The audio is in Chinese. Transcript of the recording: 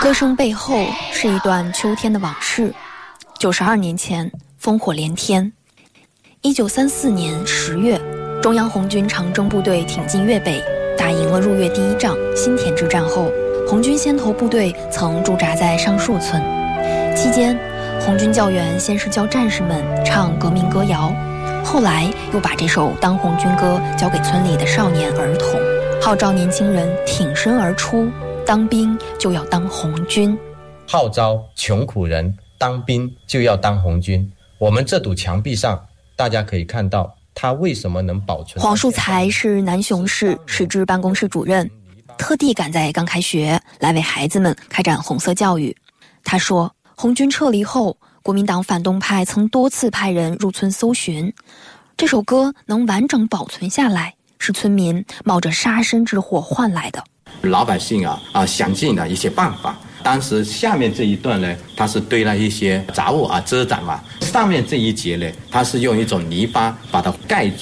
歌声背后是一段秋天的往事。92年前，烽火连天。1934年10月，中央红军长征部队挺进粤北，打赢了入粤第一仗新田之战后，红军先头部队曾驻扎在上树村。期间，红军教员先是教战士们唱革命歌谣，后来又把这首《当红军歌》交给村里的少年儿童，号召年轻人挺身而出，当兵就要当红军， 号召穷苦人当兵就要当红军。我们这堵墙壁上，大家可以看到它为什么能保存。 黄树才是南雄市市治办公室主任，特地赶在刚开学来为孩子们开展红色教育。他说，红军撤离后，国民党反动派曾多次派人入村搜寻，这首歌能完整保存下来，是村民冒着杀身之祸换来的。 老百姓想尽了一些办法。当时下面这一段呢，它是堆了一些杂物遮挡嘛，上面这一节呢，它是用一种泥巴把它盖住。